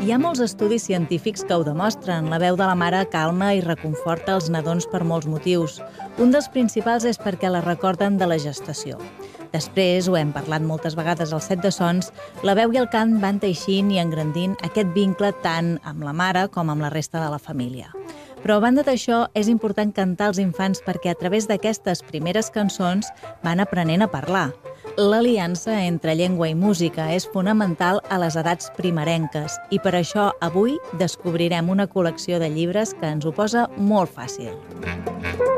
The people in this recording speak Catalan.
Hi ha molts estudis científics que ho demostren. La veu de la mare calma i reconforta els nadons per molts motius. Un dels principals és perquè la recorden de la gestació. Després, ho hem parlat moltes vegades al Set de Sons, la veu i el cant van teixint i engrandint aquest vincle tant amb la mare com amb la resta de la família. Però a banda d'això, és important cantar als infants perquè a través d'aquestes primeres cançons van aprenent a parlar. L'aliança entre llengua i música és fonamental a les edats primerenques i per això avui descobrirem una col·lecció de llibres que ens ho posa molt fàcil.